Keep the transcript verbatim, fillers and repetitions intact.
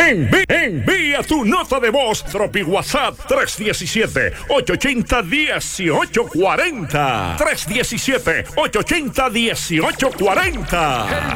Envi- envía tu nota de voz Tropi WhatsApp tres uno siete, ocho ocho cero, uno ocho cuatro cero. tres uno siete, ocho ocho cero, uno ocho cuatro cero.